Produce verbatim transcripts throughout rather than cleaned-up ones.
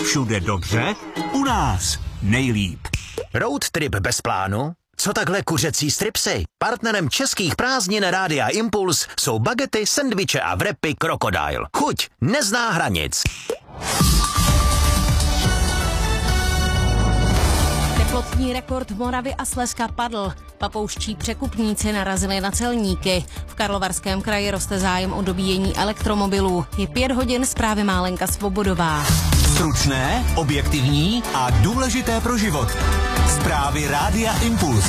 Všude dobře, u nás nejlíp. Road trip bez plánu? Co takhle kuřecí stripsy? Partnerem českých prázdnin Rádia Impuls jsou bagety, sendviče a wrapy Crocodile. Chuť nezná hranic. Teplotní rekord Moravy a Slezska padl. Papouští překupníci narazili na celníky. V Karlovarském kraji roste zájem o dobíjení elektromobilů. Je pět hodin, zprávy má Lenka Svobodová. Stručné, objektivní a důležité pro život. Zprávy Rádia Impuls.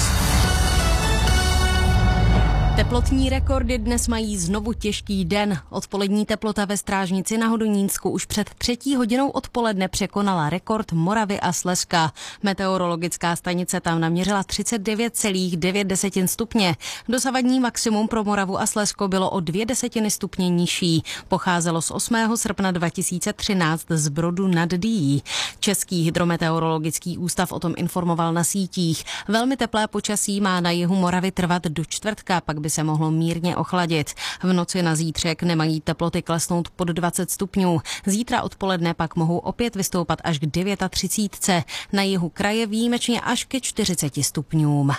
Teplotní rekordy dnes mají znovu těžký den. Odpolední teplota ve Strážnici na Hodonínsku už před třetí hodinou odpoledne překonala rekord Moravy a Slezska. Meteorologická stanice tam naměřila třicet devět celá devět stupně. Dosavadní maximum pro Moravu a Slezsko bylo o dvě desetiny stupně nižší. Pocházelo z osmého srpna dva tisíce třináct z Brodu nad Dyjí. Český hydrometeorologický ústav o tom informoval na sítích. Velmi teplé počasí má na jihu Moravy trvat do čtvrtka, pak by se mohlo mírně ochladit. V noci na zítřek nemají teploty klesnout pod dvacet stupňů. Zítra odpoledne pak mohou opět vystoupat až k třiceti devíti. Na jihu kraje výjimečně až ke čtyřiceti stupňům.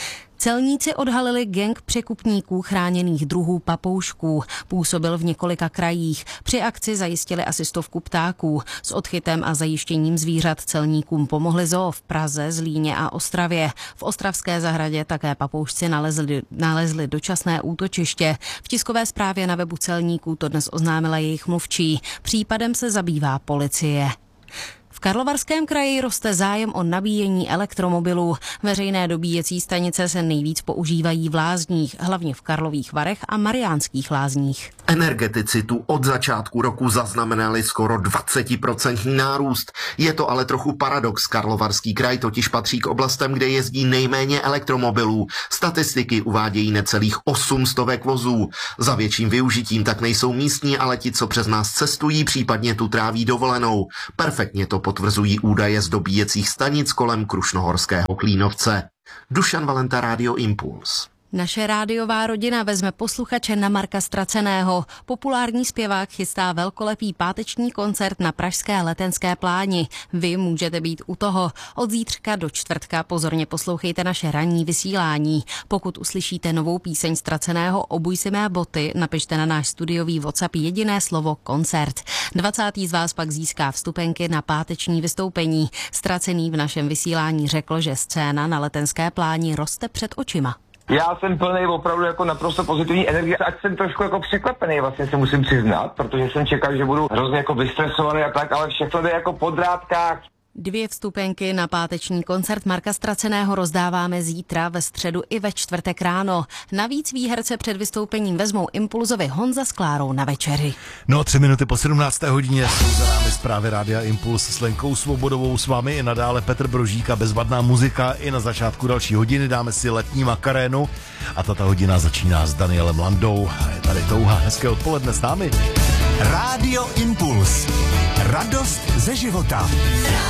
Celníci odhalili gang překupníků chráněných druhů papoušků. Působil v několika krajích. Při akci zajistili asi stovku ptáků. S odchytem a zajištěním zvířat celníkům pomohli zoo v Praze, Zlíně a Ostravě. V ostravské zahradě také papoušci nalezli, nalezli dočasné útočiště. V tiskové zprávě na webu celníků to dnes oznámila jejich mluvčí. Případem se zabývá policie. V Karlovarském kraji roste zájem o nabíjení elektromobilů. Veřejné dobíjecí stanice se nejvíc používají v lázních, hlavně v Karlových Varech a Mariánských Lázních. Energetici tu od začátku roku zaznamenali skoro dvacetiprocentní nárůst. Je to ale trochu paradox. Karlovarský kraj totiž patří k oblastem, kde jezdí nejméně elektromobilů. Statistiky uvádějí necelých osm stovek vozů. Za větším využitím tak nejsou místní, ale ti, co přes nás cestují, případně tu tráví dovolenou. Perfektně to potvrzují údaje z dobíjecích stanic kolem Krušnohorského Klínovce. Dušan Valenta, Rádio Impuls. Naše rádiová rodina vezme posluchače na Marka Ztraceného. Populární zpěvák chystá velkolepý páteční koncert na pražské Letenské pláni. Vy můžete být u toho. Od zítřka do čtvrtka pozorně poslouchejte naše ranní vysílání. Pokud uslyšíte novou píseň Ztraceného Obuj si mé boty, napište na náš studiový WhatsApp jediné slovo koncert. dvacátý z vás pak získá vstupenky na páteční vystoupení. Ztracený v našem vysílání řekl, že scéna na Letenské pláni roste před očima. Já jsem plný opravdu jako naprosto pozitivní energie, ať jsem trošku jako překvapený, vlastně se musím přiznat, protože jsem čekal, že budu hrozně jako vystresovaný a tak, ale všechno jde jako po drátkách. Dvě vstupenky na páteční koncert Marka Ztraceného rozdáváme zítra, ve středu i ve čtvrtek ráno. Navíc výherce před vystoupením vezmou Impulzovi Honza s Klárou na večeři. No, tři minuty po sedmnácté hodině jsou za námi zprávy Rádia Impuls s Lenkou Svobodovou, s vámi i nadále Petr Brožík a bezvadná muzika. I na začátku další hodiny dáme si letní makarénu a tato hodina začíná s Danielem Landou. A je tady touha. Hezké odpoledne s námi. Rádio Impuls. Radost ze života.